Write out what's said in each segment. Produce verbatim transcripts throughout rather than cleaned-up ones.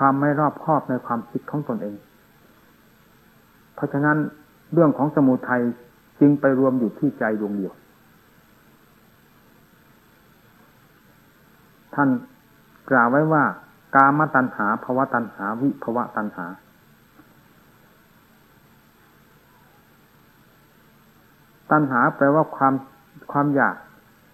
ความไม่รอบคอบในความคิดของตนเองเพราะฉะนั้นเรื่องของสมุทัยจึงไปรวมอยู่ที่ใจดวงเดียวท่านกล่าวไว้ว่ากามตัณหาภวตัณหาวิภวตัณหาตัณหาแปลว่าความความอยาก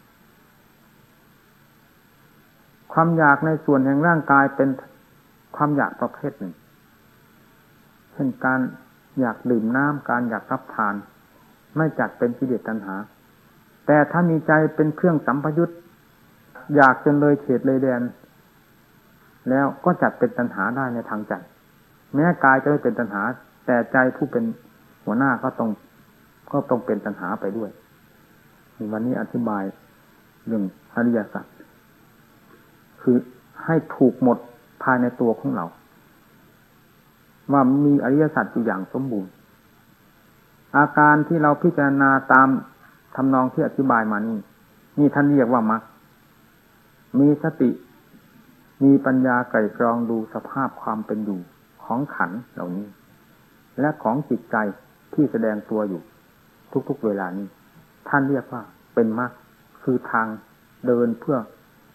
ความอยากในส่วนแห่งร่างกายเป็นความอยากประเภทหนึ่งเช่นการอยากดื่มน้ำการอยากรับทานไม่จัดเป็นกิเลสตัณหาแต่ถ้ามีใจเป็นเครื่องสัมพยุตอยากจนเลยเขตเลยแดนแล้วก็จัดเป็นตัณหาได้ในทางใจแม้กายจะไม่เป็นตัณหาแต่ใจผู้เป็นหัวหน้าก็ต้องก็ต้องเป็นตัณหาไปด้วยวันนี้อธิบายเรื่องอริยสัจคือให้ถูกหมดภายในตัวของเราว่ามีอริยสัจอยู่อย่างสมบูรณ์อาการที่เราพิจารณาตามทำนองที่อธิบายมานี่นี่ท่านเรียกว่ามรรคมีสติมีปัญญาไตร่ตรองดูสภาพความเป็นอยู่ของขันธ์เหล่านี้และของจิตใจที่แสดงตัวอยู่ทุกๆเวลานี้ท่านเรียกว่าเป็นมรรคคือทางเดินเพื่อ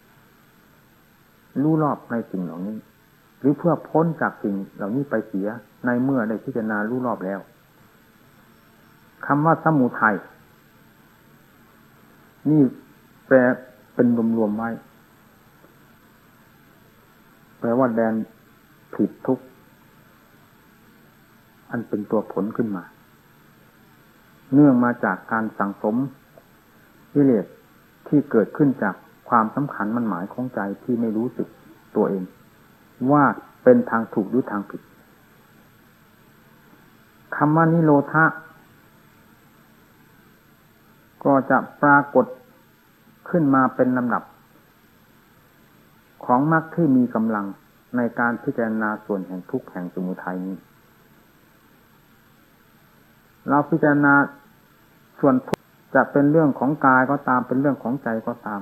รู้รอบในสิ่งเหล่านี้หรือเพื่อพ้นจากสิ่งเหล่านี้ไปเสียในเมื่อได้พิจารณารู้รอบแล้วคำว่าสมุทัยนี่แปลเป็นรวมๆไว้แปลว่าแดนผิดทุกข์อันเป็นตัวผลขึ้นมาเนื่องมาจากการสั่งสมกิเลสที่เกิดขึ้นจากความสำคัญมั่นหมายของใจที่ไม่รู้สึกตัวเองว่าเป็นทางถูกหรือทางผิดคำว่านิโรธะก็จะปรากฏขึ้นมาเป็นลำดับของมรรคที่มีกำลังในการพิจารณาส่วนแห่งทุกข์แห่งสมุทัยนี้เราพิจารณาส่วนทุกข์จะเป็นเรื่องของกายก็ตามเป็นเรื่องของใจก็ตาม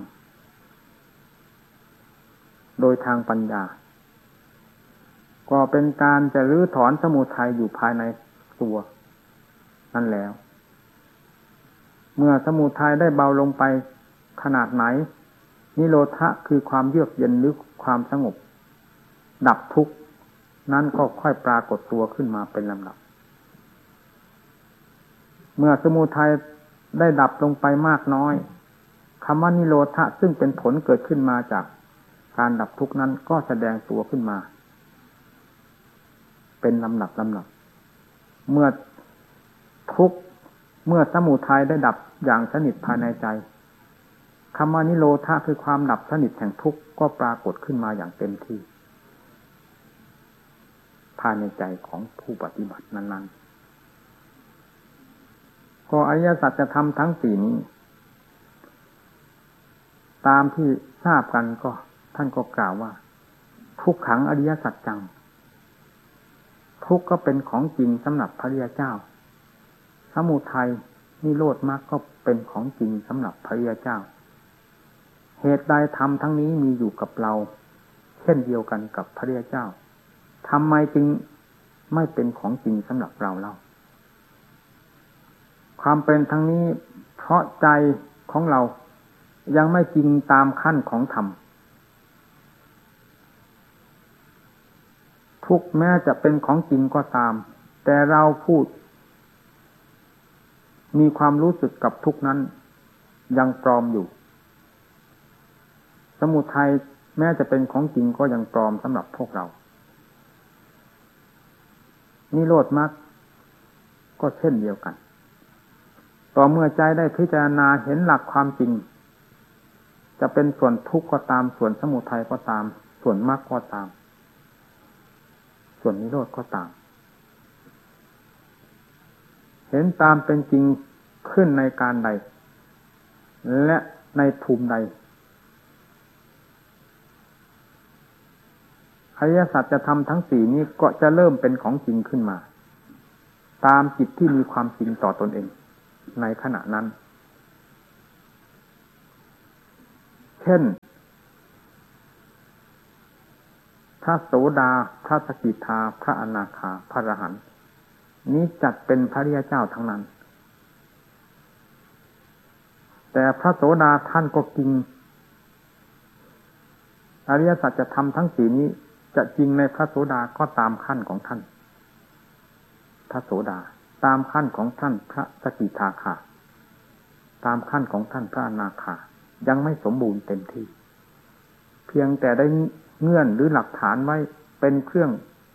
โดยทางปัญญาก็เป็นการจะรื้อถอนสมุทัยอยู่ภายในตัวนั่นแล้วเมื่อสมุทัยได้เบาลงไปขนาดไหนนิโรธะคือความเยือกเย็นหรือความสงบดับทุกข์นั้นก็ค่อยปรากฏตัวขึ้นมาเป็นลำดับเมื่อสมุทัยได้ดับลงไปมากน้อยคำว่านิโรธะซึ่งเป็นผลเกิดขึ้นมาจากการดับทุกข์นั้นก็แสดงตัวขึ้นมาเป็นลำดับลำดับเมื่อทุกข์เมื่อสมุทัยได้ดับอย่างสนิทภายในใจคำว่านิโรธะคือความดับสนิทแห่งทุกข์ก็ปรากฏขึ้นมาอย่างเต็มที่ภายในใจของผู้ปฏิบัตินั้นๆก็อริยสัจธรรมทั้งสี่นี้ตามที่ทราบกันก็ท่านก็กล่าวว่าทุกขังอริยสัจจังทุกข์ก็เป็นของจริงสำหรับพระริยเจ้าสมุทัยนิโรธมรรคก็เป็นของจริงสำหรับพระริยเจ้าเหตุใดธรรมทั้งนี้มีอยู่กับเราเช่นเดียวกันกับพระริยเจ้าทำไมจึงไม่เป็นของจริงสำหรับเราเล่าความเป็นทั้งนี้เพราะใจของเรายังไม่จริงตามขั้นของธรรมทุกแม้จะเป็นของจริงก็ตามแต่เราพูดมีความรู้สึกกับทุกนั้นยังปลอมอยู่สมุทัยแม้จะเป็นของจริงก็ยังปลอมสำหรับพวกเรานิโรธมรรคก็เช่นเดียวกันต่อเมื่อใจได้พิจารณาเห็นหลักความจริงจะเป็นส่วนทุกข์ก็ตามส่วนสมุทัยก็ตามส่วนมรรคก็ตามส่วนนิโรธก็ตามเห็นตามเป็นจริงขึ้นในการใดและในภูมิใดอริยสัจจะทำทั้งสี่นี้ก็จะเริ่มเป็นของจริงขึ้นมาตามจิตที่มีความจริงต่อตนเองในขณะนั้นเช่นพระโสดาพระสกิทาพระอนาคาพระอรหันต์นี้จัดเป็นพระริยเจ้าทั้งนั้นแต่พระโสดาท่านก็จริงอริยสัจธรรมทั้งสี่นี้จะจริงในพระโสดาก็ตามขั้นของท่านพระโสดาตามขั้นของท่านพระสกิทาคาตามขั้นของท่านพระอนาคายังไม่สมบูรณ์เต็มที่เพียงแต่ได้เงื่อนหรือหลักฐานไว้เป็นเครื่อง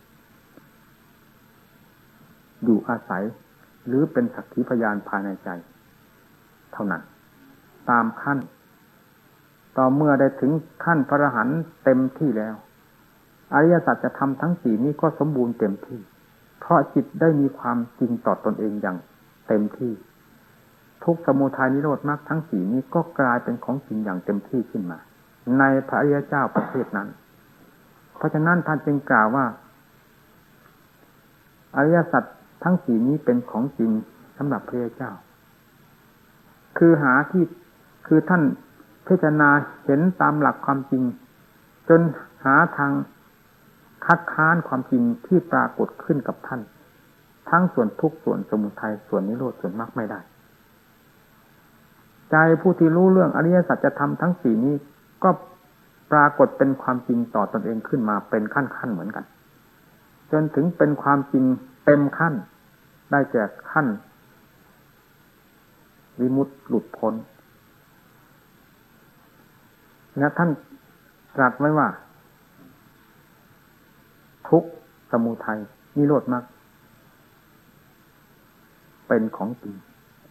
อยู่อาศัยหรือเป็นสักขีพยานภายในใจเท่านั้นตามขั้นต่อเมื่อได้ถึงขั้นพระอรหันต์เต็มที่แล้วอริยสัจธรรมทั้งสี่นี้ก็สมบูรณ์เต็มที่เพราะจิตได้มีความจริงต่อตนเองอย่างเต็มที่ทุกข์สมุทัยนิโรธมรรคทั้งสี่นี้ก็กลายเป็นของจริงอย่างเต็มที่ขึ้นมาในพระอริยเจ้าประเภทนั้นเพราะฉะนั้นท่านจึงกล่าวว่าอริยสัจทั้งสี่นี้เป็นของจริงสำหรับพระอริยเจ้าคือหาที่คือท่านพิจารณาเห็นตามหลักความจริงจนหาทางคัดค้านความจริงที่ปรากฏขึ้นกับท่านทั้งส่วนทุกข์ส่วนสมุทัยส่วนนิโรธส่วนมรรคไม่ได้ใจผู้ที่รู้เรื่องอริยสัจธรรมทั้งสี่นี้ก็ปรากฏเป็นความจริงต่อตนเองขึ้นมาเป็นขั้นๆเหมือนกันจนถึงเป็นความจริงเต็มขั้นได้แก่ขั้นวิมุตติหลุดพ้นและท่านตรัสไว้ว่าทุกข์สมุทัยนิโรธมรรคเป็นของจริง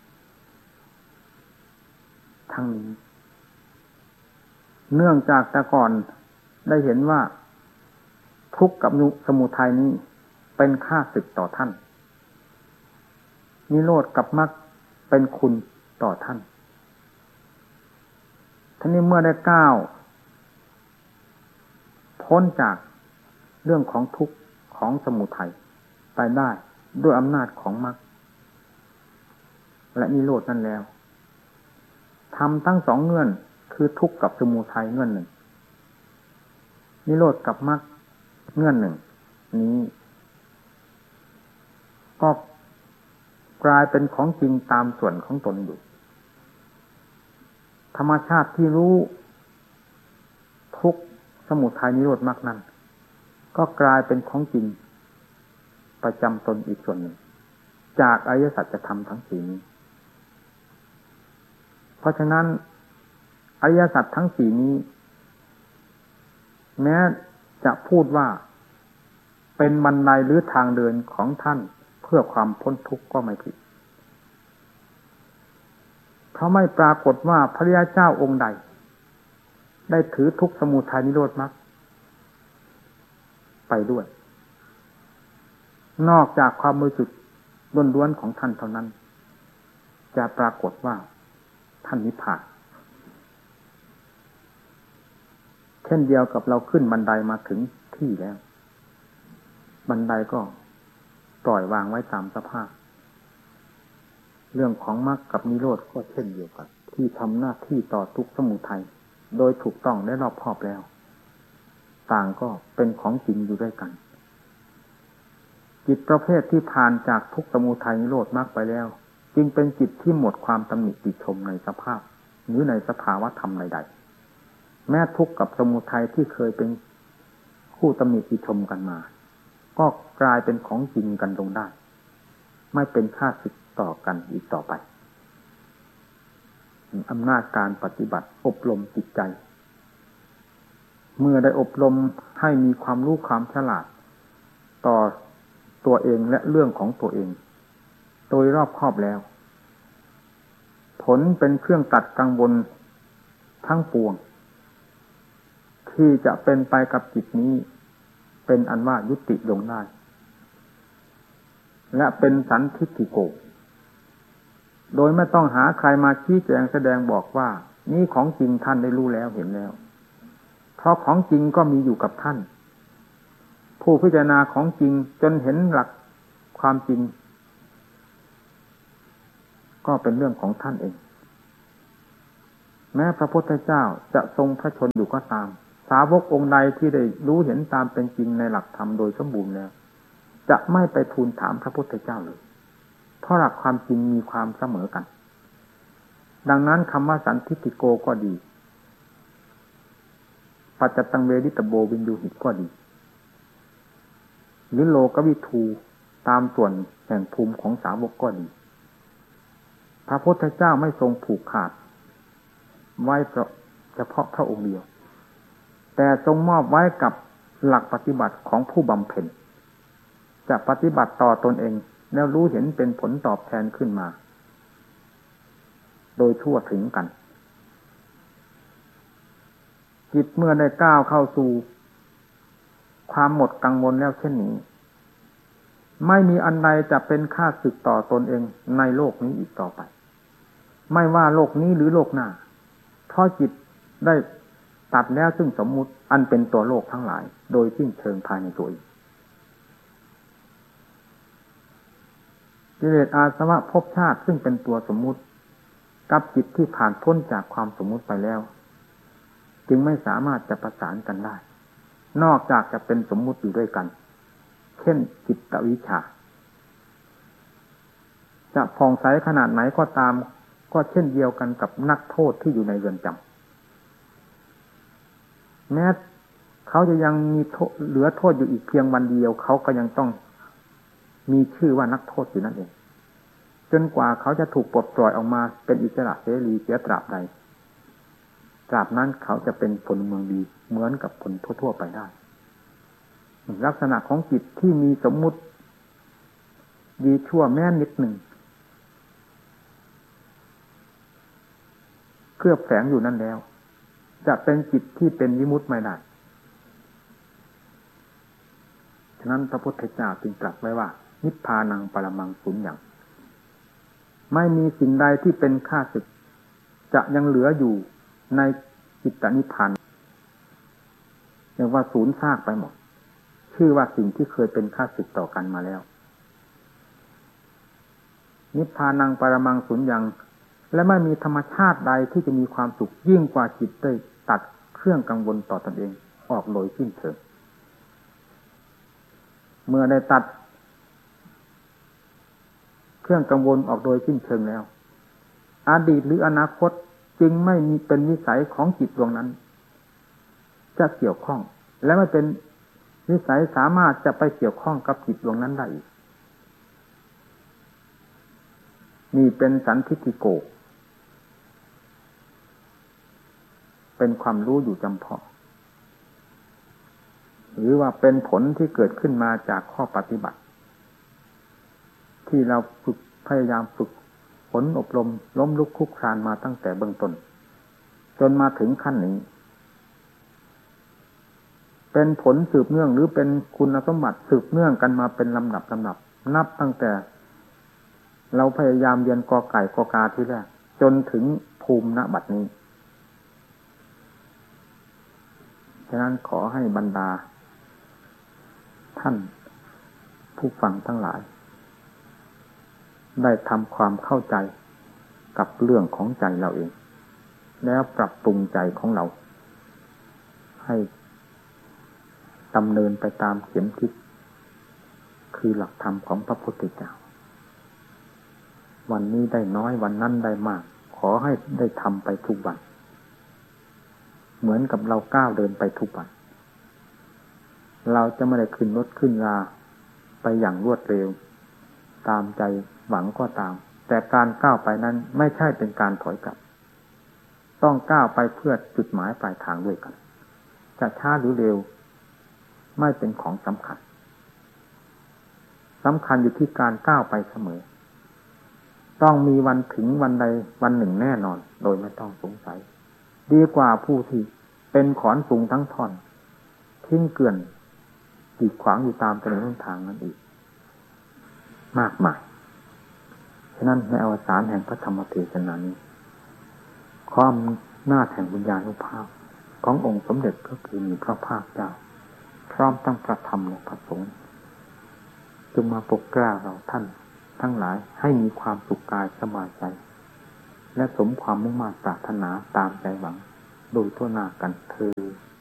ทั้งนี้เนื่องจากแต่ก่อนได้เห็นว่าทุกข์กับสมุทัยนี้เป็นข้าศึกต่อท่านนิโรธกับมรรคเป็นคุณต่อท่านท่านี้เมื่อได้ก้าวพ้นจากเรื่องของทุกข์ของสมุทัยไปได้ด้วยอำนาจของมรรคและนิโรธนั่นแล้วทำทั้งสองเงื่อนคือทุกข์กับสมุทัยเงื่อนหนึ่งนิโรธกับมรรคเงื่อนหนึ่งนี้ก็กลายเป็นของจริงตามส่วนของตนอยู่ธรรมชาติที่รู้ทุกข์สมุทัยนิโรธมรรคนั้นก็กลายเป็นของจริงประจำตนอีกส่วนหนึ่งจากอริยสัจธรรมทั้งสี่นี้เพราะฉะนั้นอริยสัจทั้งสี่นี้แม้จะพูดว่าเป็นบันไดหรือทางเดินของท่านเพื่อความพ้นทุกข์ก็ไม่ผิดเพราะไม่ปรากฏว่าพระริยเจ้าองค์ใดได้ถือทุกข์สมุทัยนิโรธมรรคไปด้วยนอกจากความบริสุทธิ์ล้วนๆของท่านเท่านั้นจะปรากฏว่าท่านนิพพานเช่นเดียวกับเราขึ้นบันไดมาถึงที่แล้วบันไดก็ปล่อยวางไว้ตามสภาพเรื่องของมรรคกับนิโรธก็เช่นเดียวกันที่ทำหน้าที่ต่อทุกข์สมุทัยโดยถูกต้องและรอบคอบแล้วต่างก็เป็นของจริงอยู่ด้วยกันจิตประเภทที่ผ่านจากทุกข์สมุทัยนิโรธมรรคไปแล้วจึงเป็นจิตที่หมดความตำหนิติชมในสภาพหรือในสภาวะธรรมใดๆแม้ทุกข์กับสมุทัยที่เคยเป็นคู่ตำหนิติชมกันมาก็กลายเป็นของจริงกันลงได้ไม่เป็นข้าศึกต่อกันอีกต่อไปอำนาจการปฏิบัติอบรมจิตใจเมื่อได้อบรมให้มีความรู้ความฉลาดต่อตัวเองและเรื่องของตัวเองโดยรอบคอบแล้วผลเป็นเครื่องตัดกังวลทั้งปวงที่จะเป็นไปกับจิตนี้เป็นอันว่ายุติลงได้และเป็นสันทิฏฐิโกโดยไม่ต้องหาใครมาชี้แจงแสดงบอกว่านี่ของจริงท่านได้รู้แล้วเห็นแล้วเพราะของจริงก็มีอยู่กับท่านผู้พิจารณาของจริงจนเห็นหลักความจริงก็เป็นเรื่องของท่านเองแม้พระพุทธเจ้าจะทรงพระชนอยู่ก็ตามสาวกองค์ใดที่ได้รู้เห็นตามเป็นจริงในหลักธรรมโดยสมบูรณ์แล้วจะไม่ไปทูลถามพระพุทธเจ้าเลยเพราะหลักความจริงมีความเสมอกันดังนั้นคำว่าสันทิฏฐิโกก็ดีปัจจตังเวริตโบวินยูหิตก็ดีหรือโลกวิทูตามส่วนแห่งภูมิของสาวกก็ดีพระพุทธเจ้าไม่ทรงผูกขาดไว้เฉพาะพระองค์เดียวแต่ทรงมอบไว้กับหลักปฏิบัติของผู้บำเพ็ญจะปฏิบัติต่อตนเองแล้วรู้เห็นเป็นผลตอบแทนขึ้นมาโดยทั่วถึงกันจิตเมื่อได้ก้าวเข้าสู่ความหมดกังวลแล้วเช่นนี้ไม่มีอันใดจะเป็นค่าศึกต่อตนเองในโลกนี้อีกต่อไปไม่ว่าโลกนี้หรือโลกหน้าเพราะจิตได้ตัดแล้วซึ่งสมมุติอันเป็นตัวโลกทั้งหลายโดยสิ้นเชิงภายในตัวเองกิเลสอาสวะภพชาติซึ่งเป็นตัวสมมุติกับจิตที่ผ่านพ้นจากความสมมุติไปแล้วจึงไม่สามารถจะประสานกันได้นอกจากจะเป็นสมมุติอยู่ด้วยกันเช่นจิตวิชชาจะผ่องใสขนาดไหนก็ตามก็เช่นเดียวกันกับนักโทษที่อยู่ในเรือนจำแม้เขาจะยังมีเหลือโทษอยู่อีกเพียงวันเดียวเขาก็ยังต้องมีชื่อว่านักโทษอยู่นั่นเองจนกว่าเขาจะถูกปลดปล่อยออกมาเป็นอิสระเสรีเสียตราบใดตราบนั้นเขาจะเป็นพลเมืองดีเหมือนกับคนทั่วๆไปได้ลักษณะของจิตที่มีสมมุติดีชั่วแม้นิดหนึ่งเคลือบแฝงอยู่นั่นแล้วจะเป็นจิตที่เป็นวิมุตติไม่ได้ฉะนั้นพระพุทธเจ้าจึงตรัสไว้ว่านิพพานังปรมังสุญญังไม่มีสิ่งใดที่เป็นข้าศึกจะยังเหลืออยู่ในจิตตนิพพานเรียกว่าสูญซากไปหมดชื่อว่าสิ่งที่เคยเป็นข้าศึกต่อกันมาแล้วนิพพานังปรมังสุญญังและไม่มีธรรมชาติใดที่จะมีความสุขยิ่งกว่าจิตได้ตัดเครื่องกังวลต่อตนเองออกโดยสิ้นเชิงเมื่อได้ตัดเครื่องกังวลออกโดยสิ้นเชิงแล้วอดีตหรืออนาคตจึงไม่มีเป็นวิสัยของจิตดวงนั้นจะเกี่ยวข้องและไม่เป็นวิสัยสามารถจะไปเกี่ยวข้องกับจิตดวงนั้นได้อีกนี่เป็นสันทิฏฐิโกเป็นความรู้อยู่จำเพาะหรือว่าเป็นผลที่เกิดขึ้นมาจากข้อปฏิบัติที่เราฝึกพยายามฝึกฝนอบรมล้มลุกคลุกคลานมาตั้งแต่เบื้องต้นจนมาถึงขั้นนี้เป็นผลสืบเนื่องหรือเป็นคุณสมบัติสืบเนื่องกันมาเป็นลำดับลำดับนับตั้งแต่เราพยายามเรียนกอไก่กอกาที่แรกจนถึงภูมิณบัดนี้ฉะนั้นขอให้บรรดาท่านผู้ฟังทั้งหลายได้ทำความเข้าใจกับเรื่องของใจเราเองแล้วปรับปรุงใจของเราให้ดำเนินไปตามเข็มทิศคือหลักธรรมของพระพุทธเจ้าวันนี้ได้น้อยวันนั้นได้มากขอให้ได้ทำไปทุกวันเหมือนกับเราก้าวเดินไปทุกวันเราจะไม่ได้ขึ้นรถขึ้นราไปอย่างรวดเร็วตามใจหวังก็ตามแต่การก้าวไปนั้นไม่ใช่เป็นการถอยกลับต้องก้าวไปเพื่อจุดหมายปลายทางด้วยกันจะช้าหรือเร็วไม่เป็นของสำคัญสำคัญอยู่ที่การก้าวไปเสมอต้องมีวันถึงวันใดวันหนึ่งแน่นอนโดยไม่ต้องสงสัยดีกว่าผู้ที่เป็นขอนสูงทั้งท่อนทิ้งเกลื่อนกีดขวางอยู่ตามถนนทางนั้นอีกมากมายฉะนั้นในอวสานแห่งพระธรรมเทศนานี้ความหน้าแห่งวิญญาณุภาพขององค์สมเด็จพระคือมีพระภาคเจ้าพร้อมทั้งพระธรรมและพระสงฆ์จงมาปกเกล้าเราท่านทั้งหลายให้มีความสุขกายสบายใจและสมความมุ่งมั่นปรารถนาตามใจหวังโดยทั่วหน้ากันเทอญ